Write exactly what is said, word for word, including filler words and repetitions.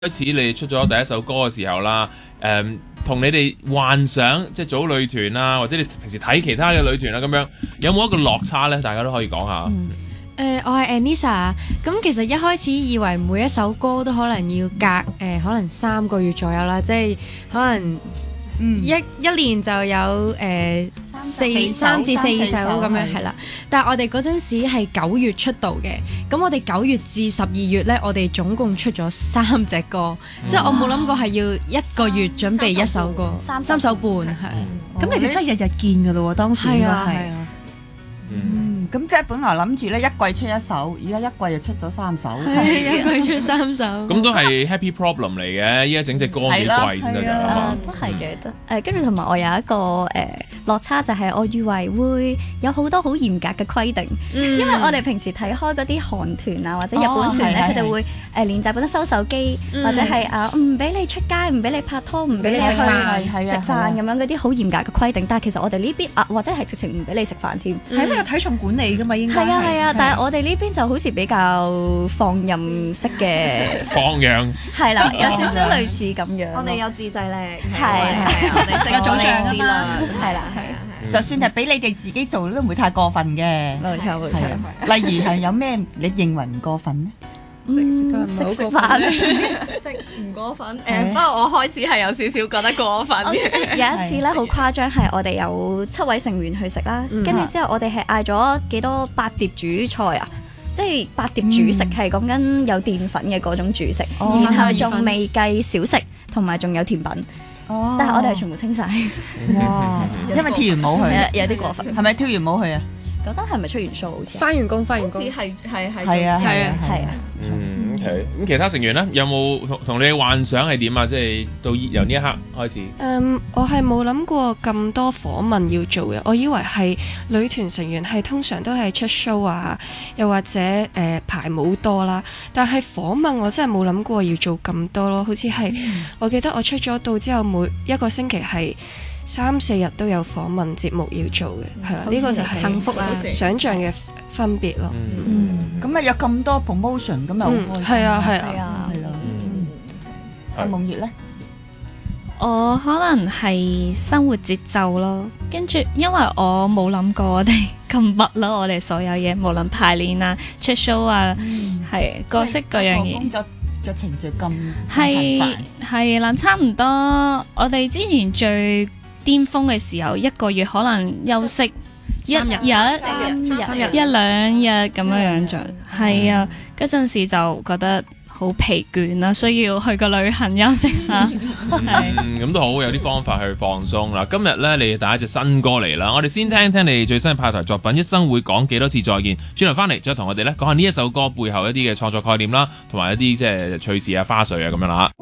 開始你出咗第一首歌嘅時候啦，誒、同你哋幻想即係組女團啊，或者你平時睇其他嘅女團啊咁樣，有冇一個落差呢？大家都可以講下。 嗯誒、呃，我係 Anissa，咁其實一開始以為每一首歌都可能要隔誒、呃，可能三個月左右啦，即係可能一、嗯、一年就有誒、呃、四三至四首咁樣係啦。但係我哋嗰陣時係九月出道嘅，咁我哋九月至十二月咧，我哋總共出咗三隻歌，嗯、即係我冇諗過係要一個月準備一首歌，三,三首半係。 咁、嗯、你哋真係日日見㗎咯喎，當時應該係。 啊。 嗯，咁即係本來諗住咧一季出一首，而家一季就出咗三首， 係一季出三首。 咁都係 happy problem 嚟嘅，依家整隻歌幾貴先得㗎嘛？ 都係嘅，都誒跟住同埋我有一個誒、呃、落差，就係我以為會有好多好嚴格嘅規定，嗯、因為我哋平時睇開嗰啲韓團啊或者日本團咧，佢哋、哦、會誒練習嗰啲收手機，嗯、或者係啊唔俾你出街，唔俾你拍拖，唔俾你去食飯咁樣嗰啲好嚴格嘅規定。但係其實我哋呢邊啊，或者係直情唔俾你食飯添。 有體重管理㗎嘛，應該係啊係啊，但係我哋呢邊就好似比較放任式嘅放養係啦，有少少類似咁樣。 我哋有自制力， 係係我哋識組長啊嘛， 係啦係啊， 就算係俾你哋自己做都唔會太過分嘅。 冇錯冇錯。 例如係有咩你認為唔過分呢？ 食食飯食唔過分誒，不過我開始係有少少覺得過分嘅。 有一次咧好誇張，係我哋有七位成員去食啦，跟住之後我哋係嗌咗幾多八碟主菜啊，即係八碟主食係講緊有澱粉嘅嗰種主食，然後仲未計小食，同埋仲有甜品。但係我哋係全部清晒。 哇！因為跳完舞去， 有啲過分。 係咪跳完舞去啊？ 嗰陣係咪出完 show 好似？ 翻完工，翻完工，係係係係啊係啊係啊。 嗯 OK，咁其他成員咧有冇同同你幻想係點啊？即係到由呢一刻開始。 嗯，我係冇諗過咁多訪問要做嘅，我以為係女團成員係通常都係出 show 啊，又或者誒、呃、排舞多啦。但係訪問我真係冇諗過要做咁多咯，好似係、嗯、我記得我出咗道之後每一個星期係三四日都有訪問節目要做嘅，係啦，呢個就係幸福啊， 想像嘅分別咯。 嗯，咁啊有咁多 promotion，咁又好開心。 係啊係啊，係咯。阿夢月咧， 我可能係生活節奏咯，跟住因為我冇諗過我哋咁密咯，我哋所有嘢無論排練啊、出 show 啊，係各式各樣嘢。工作嘅程序咁係係啦，差唔多。我哋之前最巔峰嘅時候，一個月可能休息一日、一一兩日咁樣樣就係啊。嗰陣時就覺得好疲倦啦，需要去個旅行休息下。 嗯，咁都好，有啲方法去放鬆啦。今日咧，你帶一隻新歌嚟啦，我哋先聽聽你最新嘅派台作品《一生會講幾多次再見》。轉頭翻嚟，再同我哋咧講下呢一首歌背後一啲嘅創作概念啦，同埋一啲即係趣事啊、花絮啊咁樣啦。